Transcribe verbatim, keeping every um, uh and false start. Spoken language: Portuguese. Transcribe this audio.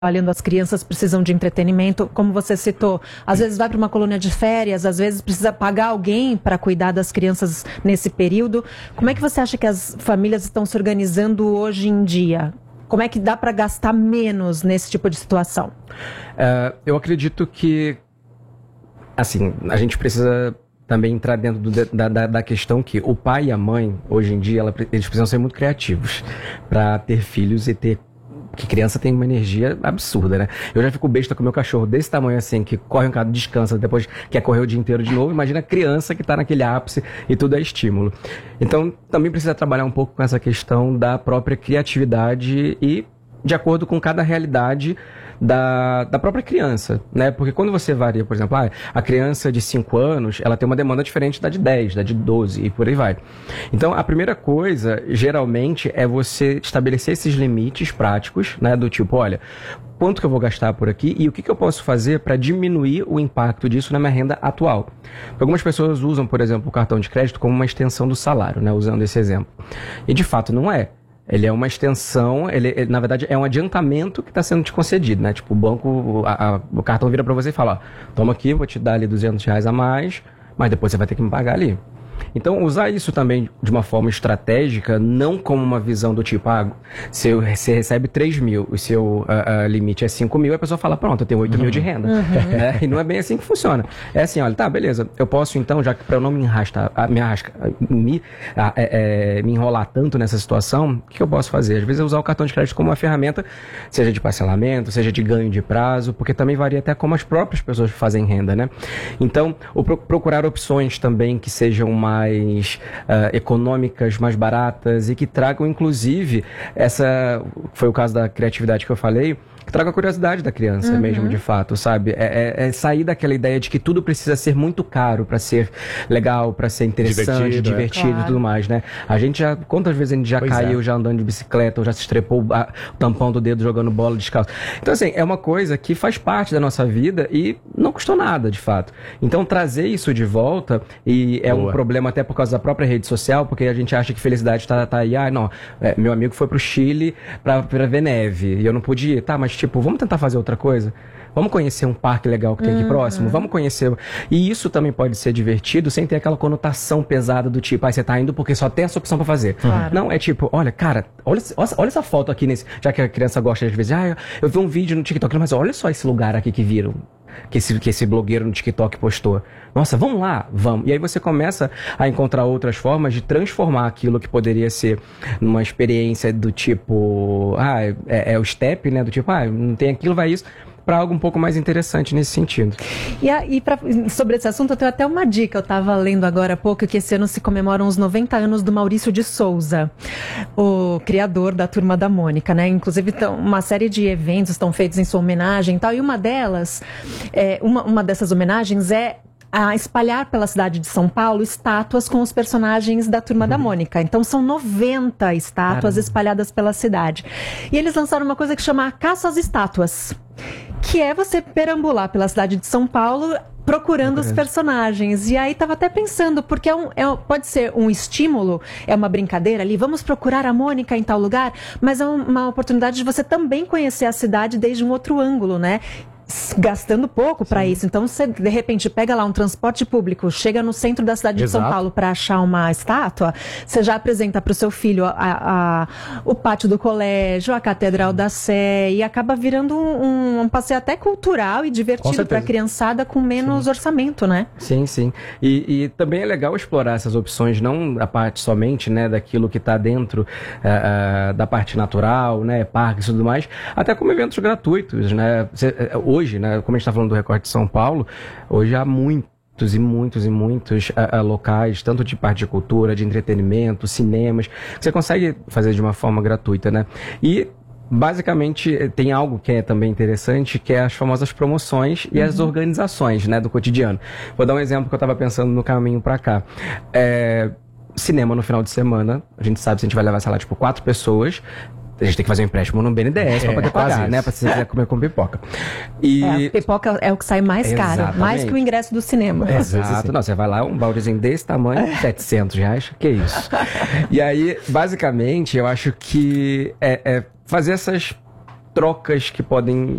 trabalhando, as crianças precisam de entretenimento, como você citou, às vezes vai para uma colônia de férias, às vezes precisa pagar alguém para cuidar das crianças nesse período. Como é que você acha que as famílias estão se organizando hoje em dia? Como é que dá para gastar menos nesse tipo de situação? Uh, eu acredito que, assim, a gente precisa também entrar dentro do, da, da, da questão que o pai e a mãe, hoje em dia, ela, eles precisam ser muito criativos para ter filhos e ter... Porque criança tem uma energia absurda, né? Eu já fico besta com meu cachorro desse tamanho assim, que corre um bocado, descansa, depois quer correr o dia inteiro de novo. Imagina a criança que tá naquele ápice e tudo é estímulo. Então, também precisa trabalhar um pouco com essa questão da própria criatividade e de acordo com cada realidade da, da própria criança, né? Porque quando você varia, por exemplo, ah, a criança de cinco anos, ela tem uma demanda diferente da de dez, da de doze e por aí vai. Então, a primeira coisa, geralmente, é você estabelecer esses limites práticos, né? Do tipo, olha, quanto que eu vou gastar por aqui e o que que eu posso fazer para diminuir o impacto disso na minha renda atual. Porque algumas pessoas usam, por exemplo, o cartão de crédito como uma extensão do salário, né? Usando esse exemplo. E, de fato, não é. Ele é uma extensão, ele, ele na verdade é um adiantamento que está sendo te concedido, né? Tipo, o banco, a, a, o cartão vira para você e fala, ó, toma aqui, vou te dar ali duzentos reais a mais, mas depois você vai ter que me pagar ali. Então, usar isso também de uma forma estratégica, não como uma visão do tipo, ah, se eu, você recebe três mil e seu uh, uh, limite é cinco mil, a pessoa fala, pronto, eu tenho oito uhum. mil de renda. Uhum. É, e não é bem assim que funciona. É assim, olha, tá, beleza, eu posso então, já que para eu não me enrastar, me, arrasca, me, a, é, é, me enrolar tanto nessa situação, o que eu posso fazer? Às vezes eu usar o cartão de crédito como uma ferramenta, seja de parcelamento, seja de ganho de prazo, porque também varia até como as próprias pessoas fazem renda, né? Então, o pro, procurar opções também que sejam mais mais uh, econômicas, mais baratas e que tragam, inclusive, essa, foi o caso da criatividade que eu falei, que traga a curiosidade da criança uhum. mesmo, de fato, sabe? É, é, é sair daquela ideia de que tudo precisa ser muito caro para ser legal, para ser interessante, divertido, divertido é. e claro. tudo mais, né? A gente já, quantas vezes a gente já pois caiu é. já andando de bicicleta, ou já se estrepou o, a, o tampão do dedo jogando bola descalço. Então, assim, é uma coisa que faz parte da nossa vida e não custou nada, de fato. Então, trazer isso de volta, e é Boa. um problema até por causa da própria rede social, porque a gente acha que felicidade tá, tá aí, ah, não, é, meu amigo foi pro Chile pra, pra ver neve, e eu não pude ir, tá, mas tipo, vamos tentar fazer outra coisa? Vamos conhecer um parque legal que tem aqui uhum. próximo? Vamos conhecer... E isso também pode ser divertido sem ter aquela conotação pesada do tipo, ah, você tá indo porque só tem essa opção pra fazer. Claro. Não, é tipo, olha, cara, olha, olha essa foto aqui nesse... Já que a criança gosta às vezes, ah, eu, eu vi um vídeo no TikTok, mas olha só esse lugar aqui que viram. Que esse, que esse blogueiro no TikTok postou. Nossa, vamos lá, vamos. E aí você começa a encontrar outras formas de transformar aquilo que poderia ser numa experiência do tipo, ah, é, é o step, né? Do tipo, ah, não tem aquilo, vai isso, para algo um pouco mais interessante nesse sentido. E, a, e pra, sobre esse assunto, eu tenho até uma dica. Eu estava lendo agora há pouco que esse ano se comemoram os noventa anos do Maurício de Souza, o criador da Turma da Mônica, né? Inclusive, tão, uma série de eventos estão feitos em sua homenagem e tal. E uma delas, é, uma, uma dessas homenagens é a espalhar pela cidade de São Paulo estátuas com os personagens da Turma uhum. da Mônica. Então são noventa estátuas Caramba. espalhadas pela cidade. E eles lançaram uma coisa que chama a Caça às Estátuas, que é você perambular pela cidade de São Paulo procurando os personagens. E aí tava até pensando, porque é um, é, pode ser um estímulo, é uma brincadeira ali, vamos procurar a Mônica em tal lugar, mas é uma oportunidade de você também conhecer a cidade desde um outro ângulo, né? Gastando pouco para isso. Então, você, de repente, pega lá um transporte público, chega no centro da cidade Exato. de São Paulo para achar uma estátua, você já apresenta para o seu filho a, a, o pátio do colégio, a Catedral da Sé, e acaba virando um, um passeio até cultural e divertido para a criançada com menos sim. orçamento, né? Sim, sim. E, e também é legal explorar essas opções, não a parte somente, né, daquilo que está dentro uh, uh, da parte natural, né, parques e tudo mais, até como eventos gratuitos, né? Você, hoje Hoje, né, como a gente está falando do Recorte de São Paulo, hoje há muitos e muitos e muitos uh, uh, locais, tanto de parte de cultura, de entretenimento, cinemas, que você consegue fazer de uma forma gratuita, né? E basicamente tem algo que é também interessante, que é as famosas promoções e uhum. as organizações, né, do cotidiano. Vou dar um exemplo que eu estava pensando no caminho para cá. É, cinema no final de semana, a gente sabe se a gente vai levar, sei lá, tipo, quatro pessoas. A gente tem que fazer um empréstimo no B N D E S é, pra poder pagar, né? Pra se você quiser comer com pipoca. E... É, a pipoca é o que sai mais caro. Exatamente. Mais que o ingresso do cinema. Exato. Não, você vai lá, um baldezinho desse tamanho, setecentos reais. Que isso? E aí, basicamente, eu acho que é, é fazer essas trocas que podem